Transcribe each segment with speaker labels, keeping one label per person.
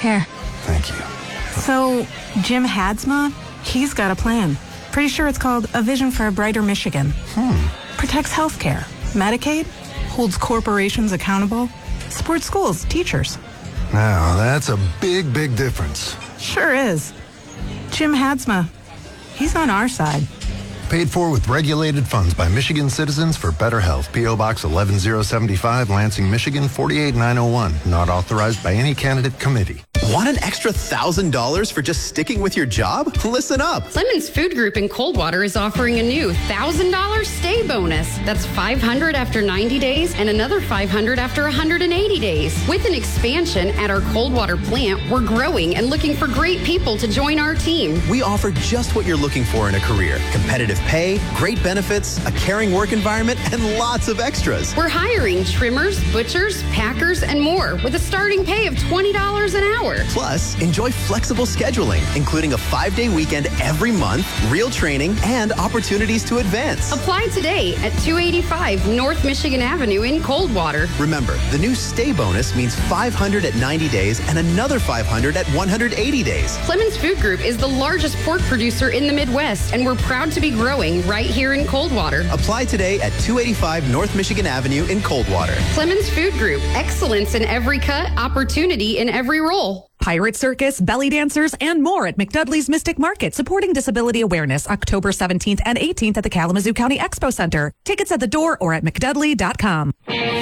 Speaker 1: Here.
Speaker 2: Thank you.
Speaker 1: So, Jim Hadsma, he's got a plan. Pretty sure it's called A Vision for a Brighter Michigan. Protects healthcare, Medicaid, holds corporations accountable, supports schools, teachers.
Speaker 2: Now, that's a big, big difference.
Speaker 1: Sure is. Jim Hadsma, he's on our side.
Speaker 2: Paid for with regulated funds by Michigan citizens for better health. P.O. Box 11075, Lansing, Michigan 48901. Not authorized by any candidate committee.
Speaker 3: Want an extra $1,000 for just sticking with your job? Listen up.
Speaker 4: Clemens Food Group in Coldwater is offering a new $1,000 stay bonus. That's $500 after 90 days and another $500 after 180 days. With an expansion at our Coldwater plant, we're growing and looking for great people to join our team.
Speaker 3: We offer just what you're looking for in a career. Competitive pay, great benefits, a caring work environment, and lots of extras.
Speaker 4: We're hiring trimmers, butchers, packers, and more with a starting pay of $20 an hour.
Speaker 3: Plus, enjoy flexible scheduling, including a 5-day weekend every month, real training, and opportunities to advance.
Speaker 4: Apply today at 285 North Michigan Avenue in Coldwater.
Speaker 3: Remember, the new stay bonus means $500 at 90 days and another $500 at 180 days.
Speaker 4: Clemens Food Group is the largest pork producer in the Midwest, and we're proud to be growing right here in Coldwater.
Speaker 3: Apply today at 285 North Michigan Avenue in Coldwater.
Speaker 4: Clemens Food Group, excellence in every cut, opportunity in every role.
Speaker 5: Pirate Circus, belly dancers, and more at McDudley's Mystic Market, supporting disability awareness October 17th and 18th at the Kalamazoo County Expo Center. Tickets at the door or at mcdudley.com.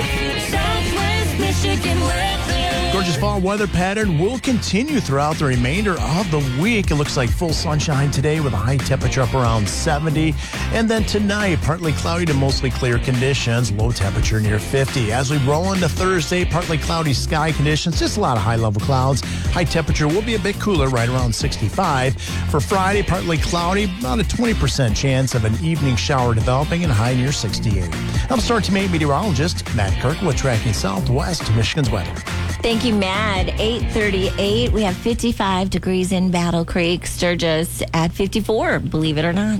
Speaker 6: Southwest Michigan weather.
Speaker 7: Gorgeous fall weather pattern will continue throughout the remainder of the week. It looks like full sunshine today with a high temperature up around 70. And then tonight, partly cloudy to mostly clear conditions, low temperature near 50. As we roll into Thursday, partly cloudy sky conditions, just a lot of high-level clouds. High temperature will be a bit cooler, right around 65. For Friday, partly cloudy, about a 20% chance of an evening shower developing and high near 68. I'm Star Teammate meteorologist Matt Kirkwood tracking Southwest Michigan's weather.
Speaker 8: Thank you, Matt. 8:38. We have 55 degrees in Battle Creek. Sturgis at 54, believe it or not.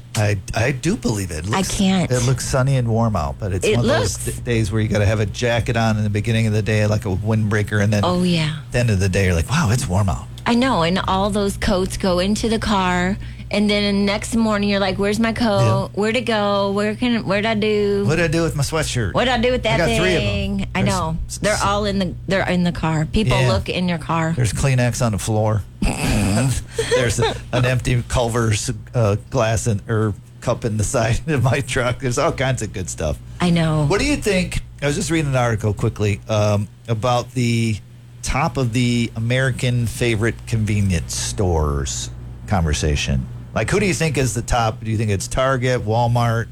Speaker 9: I do believe it.
Speaker 8: I can't.
Speaker 9: It looks sunny and warm out, but it's one of those days where you got to have a jacket on in the beginning of the day, like a windbreaker, and then
Speaker 8: at
Speaker 9: the end of the day, you're like, wow, it's warm out.
Speaker 8: I know, and all those coats go into the car, and then the next morning you're like, where's my coat? Yeah. Where'd it go? Where'd I do?
Speaker 9: What'd I do with my sweatshirt?
Speaker 8: What'd I do with that thing?
Speaker 9: 3 of them.
Speaker 8: I know. They're all in the car. People look in your car.
Speaker 9: There's Kleenex on the floor. There's an empty Culver's glass or cup in the side of my truck. There's all kinds of good stuff.
Speaker 8: I know.
Speaker 9: What do you think? I was just reading an article quickly about the top of the American favorite convenience stores conversation. Like, who do you think is the top? Do you think it's Target, Walmart,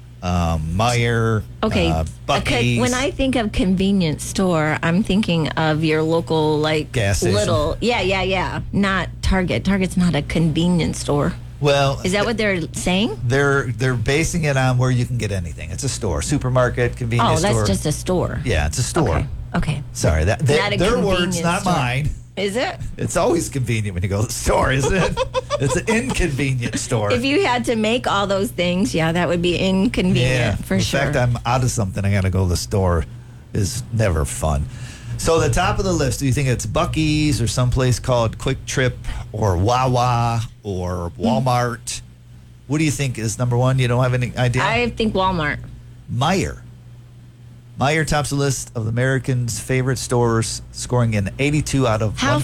Speaker 9: Meijer, Buc-ee's?
Speaker 8: When I think of convenience store, I'm thinking of your local, like,
Speaker 9: gas station.
Speaker 8: Little, yeah. Not Target. Target's not a convenience store.
Speaker 9: Well,
Speaker 8: is that what they're saying?
Speaker 9: They're basing it on where you can get anything. It's a store, supermarket, convenience store.
Speaker 8: Oh, that's just a store.
Speaker 9: Yeah, it's a store.
Speaker 8: Okay.
Speaker 9: Sorry, their words, not mine.
Speaker 8: Is it?
Speaker 9: It's always convenient when you go to the store, isn't it? It's an inconvenient store.
Speaker 8: If you had to make all those things, that would be inconvenient for sure.
Speaker 9: In fact, I'm out of something. I got to go to the store. Is never fun. So the top of the list, do you think it's Buc-ee's or someplace called Quick Trip or Wawa or Walmart? What do you think is number one? You don't have any idea?
Speaker 8: I think Walmart.
Speaker 9: Meijer tops the list of Americans' favorite stores, scoring an 82 out of
Speaker 8: How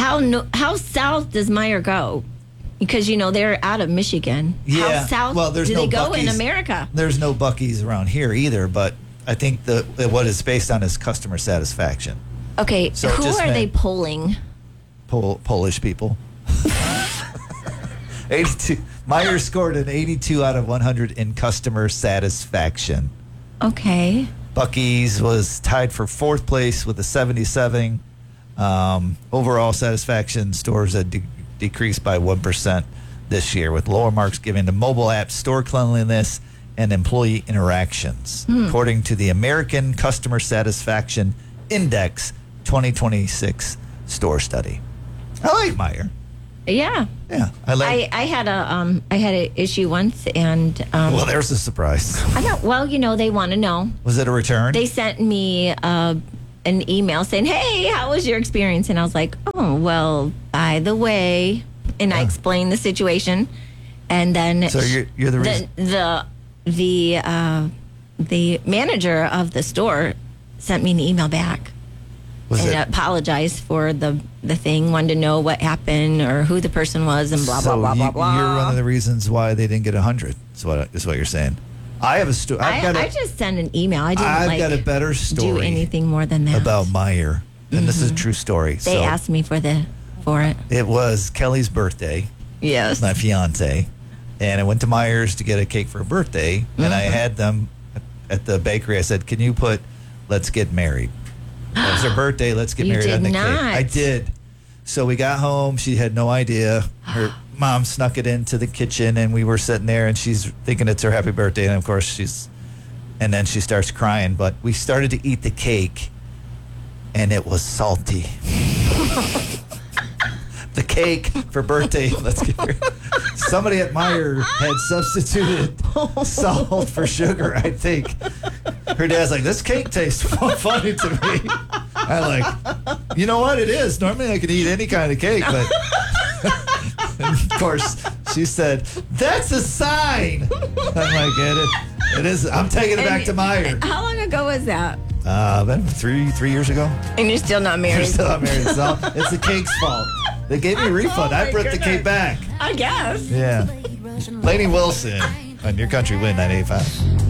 Speaker 8: south does Meijer go? Because, they're out of Michigan.
Speaker 9: Yeah.
Speaker 8: How south do they go in America?
Speaker 9: There's no Buc-ee's around here either, but I think what it's based on is customer satisfaction.
Speaker 8: Okay, so who are they polling?
Speaker 9: Polish people. 82. Meijer scored an 82 out of 100 in customer satisfaction.
Speaker 8: Okay.
Speaker 9: Buc-ee's was tied for fourth place with a 77. Overall satisfaction stores that decreased by 1% this year, with lower marks given to mobile apps, store cleanliness, and employee interactions, according to the American Customer Satisfaction Index 2026 store study. I like Meijer.
Speaker 8: Yeah. I had an issue once, and
Speaker 9: well, there's a surprise.
Speaker 8: I know. Well, they want to know.
Speaker 9: Was it a return?
Speaker 8: They sent me a an email saying, "Hey, how was your experience?" And I was like, "Oh, well, by the way," and I explained the situation, and then
Speaker 9: So you're the reason.
Speaker 8: The manager of the store sent me an email back and apologized for the thing, wanted to know what happened or who the person was, and blah blah blah blah blah.
Speaker 9: You're one of the reasons why they didn't get 100. Is what you're saying. I have a story.
Speaker 8: I just sent an email. I didn't
Speaker 9: I've got a better story
Speaker 8: do anything more than that
Speaker 9: about Meijer, and this is a true story.
Speaker 8: They asked me for it.
Speaker 9: It was Kelly's birthday.
Speaker 8: Yes,
Speaker 9: my fiance, and I went to Meijer's to get a cake for her birthday, and I had them at the bakery. I said, "Can you put let's get married?" It was her birthday. Let's get married on the cake. I did. So we got home. She had no idea. Her mom snuck it into the kitchen, and we were sitting there, and she's thinking it's her happy birthday, and of course and then she starts crying. But we started to eat the cake, and it was salty. The cake for birthday. Let's get married. Somebody at Meijer had substituted salt for sugar, I think. Her dad's like, "This cake tastes funny to me." I'm like, "You know what? It is. Normally I can eat any kind of cake, but..." And of course, she said, "That's a sign." I'm like, it is. I'm taking it back to Meijer.
Speaker 8: How long ago was that?
Speaker 9: About three years ago.
Speaker 8: And you're still not married?
Speaker 9: You're still not married. So it's the cake's fault. They gave me a refund. I brought the cake back.
Speaker 8: I guess.
Speaker 9: Yeah. Lainey Wilson on Your Country Win 985.